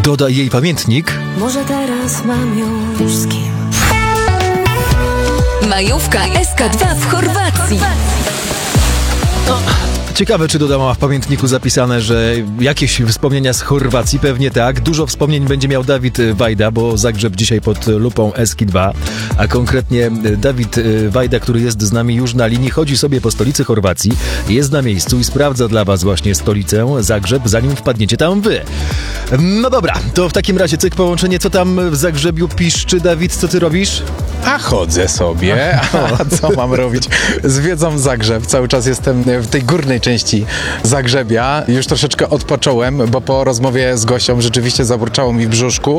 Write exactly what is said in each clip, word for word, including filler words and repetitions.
Dodaj jej pamiętnik. Może teraz mam już z kim. Majówka S K dwa w Chorwacji. Ciekawe, czy dodała w pamiętniku zapisane, że jakieś wspomnienia z Chorwacji, pewnie tak. Dużo wspomnień będzie miał Dawid Wajda, bo Zagrzeb dzisiaj pod lupą S K dwa, a konkretnie Dawid Wajda, który jest z nami już na linii, chodzi sobie po stolicy Chorwacji, jest na miejscu i sprawdza dla was właśnie stolicę, Zagrzeb, zanim wpadniecie tam wy. No dobra, to w takim razie cyk połączenie, co tam w Zagrzebiu piszczy, Dawid, co ty robisz? A chodzę sobie, a co mam robić? Zwiedzam Zagrzeb, cały czas jestem w tej górnej części Zagrzebia. Już troszeczkę odpocząłem, bo po rozmowie z Gosią rzeczywiście zaburczało mi w brzuszku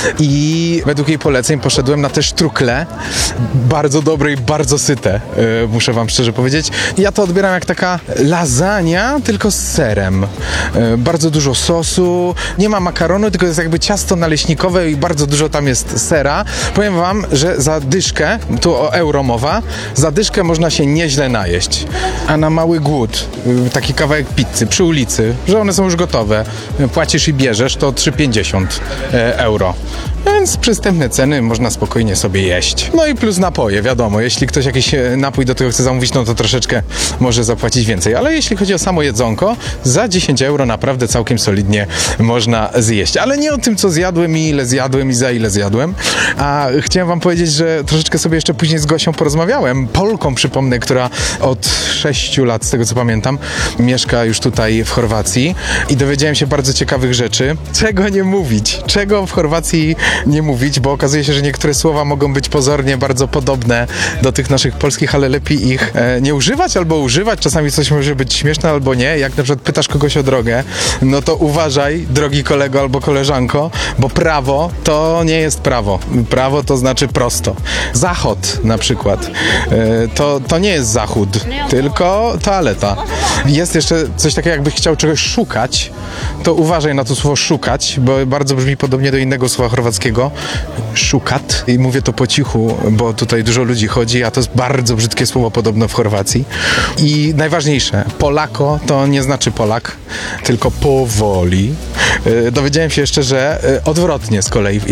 i według jej poleceń poszedłem na te sztrukle, bardzo dobre i bardzo syte, yy, muszę wam szczerze powiedzieć. Ja to odbieram jak taka lasagna, tylko z serem. Yy, bardzo dużo sosu, nie ma makaronu, tylko jest jakby ciasto naleśnikowe i bardzo dużo tam jest sera. Powiem wam, że za dyszkę, tu o euro mowa, za dyszkę można się nieźle najeść. A na mały głód, taki kawałek pizzy przy ulicy, że one są już gotowe, płacisz i bierzesz, to trzy pięćdziesiąt euro. Więc przystępne ceny, można spokojnie sobie jeść. No i plus napoje, wiadomo, jeśli ktoś jakiś napój do tego chce zamówić, no to troszeczkę może zapłacić więcej. Ale jeśli chodzi o samo jedzonko, za dziesięć euro naprawdę całkiem solidnie można zjeść. Ale nie o tym, co zjadłem i ile zjadłem i za ile zjadłem. A chciałem wam powiedzieć, że troszeczkę sobie jeszcze później z Gosią porozmawiałem. Polką, przypomnę, która od sześciu lat, z tego co pamiętam, mieszka już tutaj w Chorwacji i dowiedziałem się bardzo ciekawych rzeczy. Czego nie mówić? Czego w Chorwacji nie mówić, bo okazuje się, że niektóre słowa mogą być pozornie bardzo podobne do tych naszych polskich, ale lepiej ich e, nie używać albo używać. Czasami coś może być śmieszne albo nie. Jak na przykład pytasz kogoś o drogę, no to uważaj, drogi kolego albo koleżanko, bo prawo to nie jest prawo. Prawo to znaczy prosto. Zachód na przykład. E, to, to nie jest zachód, tylko toaleta. Jest jeszcze coś takiego, jakbyś chciał czegoś szukać, to uważaj na to słowo szukać, bo bardzo brzmi podobnie do innego słowa chorwackiego. Szukat. I mówię to po cichu, bo tutaj dużo ludzi chodzi, a to jest bardzo brzydkie słowo podobno w Chorwacji. I najważniejsze, Polako to nie znaczy Polak, tylko powoli. Dowiedziałem się jeszcze, że odwrotnie z kolei.